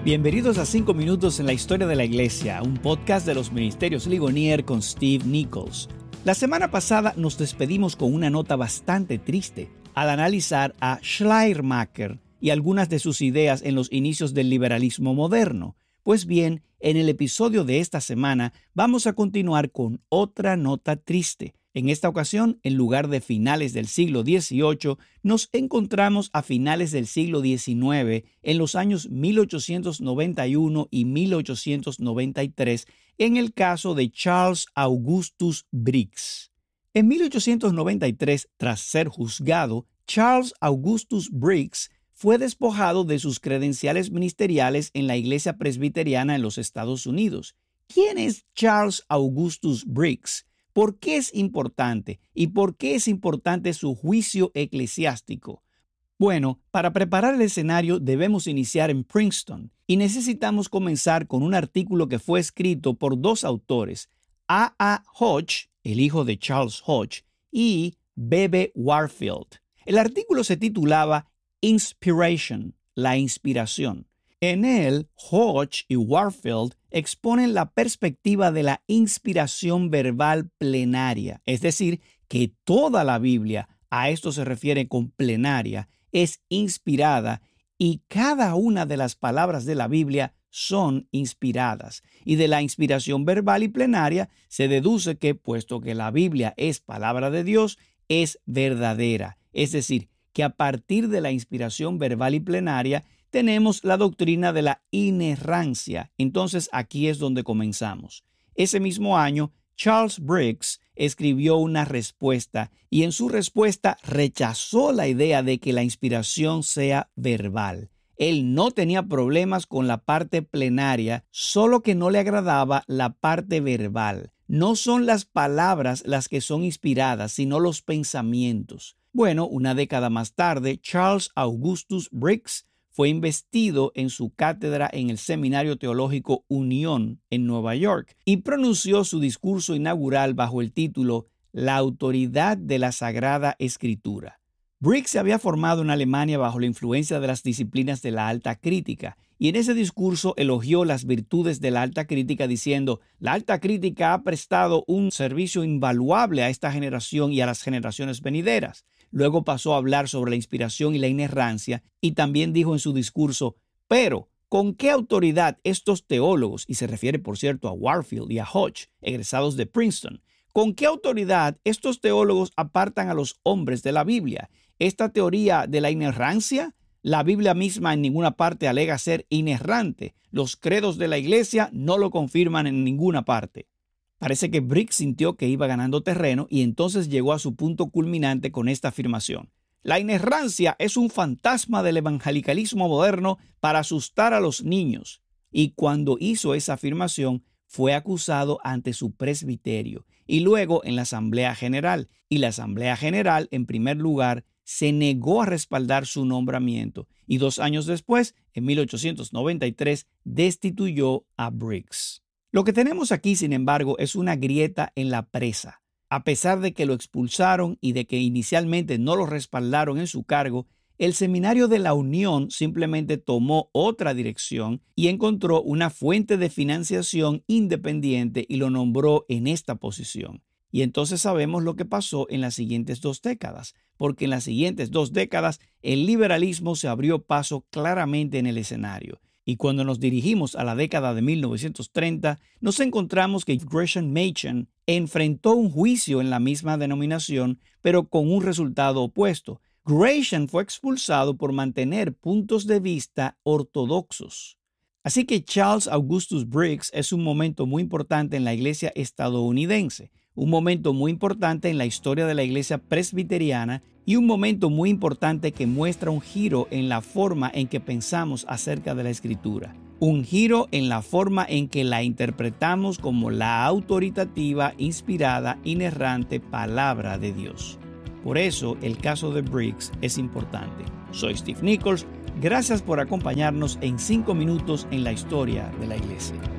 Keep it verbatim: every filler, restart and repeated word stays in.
Bienvenidos a cinco minutos en la historia de la iglesia, un podcast de los Ministerios Ligonier con Steve Nichols. La semana pasada nos despedimos con una nota bastante triste al analizar a Schleiermacher y algunas de sus ideas en los inicios del liberalismo moderno. Pues bien, en el episodio de esta semana vamos a continuar con otra nota triste. En esta ocasión, en lugar de finales del siglo dieciocho, nos encontramos a finales del siglo diecinueve, en los años mil ochocientos noventa y uno y mil ochocientos noventa y tres, en el caso de Charles Augustus Briggs. En mil ochocientos noventa y tres, tras ser juzgado, Charles Augustus Briggs fue despojado de sus credenciales ministeriales en la Iglesia Presbiteriana en los Estados Unidos. ¿Quién es Charles Augustus Briggs? ¿Por qué es importante? ¿Y por qué es importante su juicio eclesiástico? Bueno, para preparar el escenario debemos iniciar en Princeton y necesitamos comenzar con un artículo que fue escrito por dos autores, A A Hodge, el hijo de Charles Hodge, y B B Warfield. El artículo se titulaba Inspiration, la inspiración. En él, Hodge y Warfield exponen la perspectiva de la inspiración verbal plenaria, es decir, que toda la Biblia, a esto se refiere con plenaria, es inspirada y cada una de las palabras de la Biblia son inspiradas. Y de la inspiración verbal y plenaria se deduce que, puesto que la Biblia es palabra de Dios, es verdadera, es decir, que a partir de la inspiración verbal y plenaria tenemos la doctrina de la inerrancia. Entonces aquí es donde comenzamos. Ese mismo año, Charles Briggs escribió una respuesta y en su respuesta rechazó la idea de que la inspiración sea verbal. Él no tenía problemas con la parte plenaria, solo que no le agradaba la parte verbal. No son las palabras las que son inspiradas, sino los pensamientos. Bueno, una década más tarde, Charles Augustus Briggs fue investido en su cátedra en el Seminario Teológico Unión en Nueva York y pronunció su discurso inaugural bajo el título La autoridad de la Sagrada Escritura. Briggs se había formado en Alemania bajo la influencia de las disciplinas de la alta crítica y en ese discurso elogió las virtudes de la alta crítica diciendo: la alta crítica ha prestado un servicio invaluable a esta generación y a las generaciones venideras. Luego pasó a hablar sobre la inspiración y la inerrancia y también dijo en su discurso: pero, ¿con qué autoridad estos teólogos, y se refiere por cierto a Warfield y a Hodge, egresados de Princeton, con qué autoridad estos teólogos apartan a los hombres de la Biblia? Esta teoría de la inerrancia, la Biblia misma en ninguna parte alega ser inerrante. Los credos de la iglesia no lo confirman en ninguna parte. Parece que Briggs sintió que iba ganando terreno y entonces llegó a su punto culminante con esta afirmación: la inerrancia es un fantasma del evangelicalismo moderno para asustar a los niños. Y cuando hizo esa afirmación, fue acusado ante su presbiterio y luego en la Asamblea General. Y la Asamblea General, en primer lugar, se negó a respaldar su nombramiento y dos años después, en mil ochocientos noventa y tres, destituyó a Briggs. Lo que tenemos aquí, sin embargo, es una grieta en la presa. A pesar de que lo expulsaron y de que inicialmente no lo respaldaron en su cargo, el Seminario de la Unión simplemente tomó otra dirección y encontró una fuente de financiación independiente y lo nombró en esta posición. Y entonces sabemos lo que pasó en las siguientes dos décadas, porque en las siguientes dos décadas el liberalismo se abrió paso claramente en el escenario. Y cuando nos dirigimos a la década de mil novecientos treinta, nos encontramos que Gresham Machen enfrentó un juicio en la misma denominación, pero con un resultado opuesto. Gresham fue expulsado por mantener puntos de vista ortodoxos. Así que Charles Augustus Briggs es un momento muy importante en la iglesia estadounidense, un momento muy importante en la historia de la iglesia presbiteriana y un momento muy importante que muestra un giro en la forma en que pensamos acerca de la Escritura. Un giro en la forma en que la interpretamos como la autoritativa, inspirada, inerrante palabra de Dios. Por eso, el caso de Briggs es importante. Soy Steve Nichols. Gracias por acompañarnos en cinco minutos en la historia de la iglesia.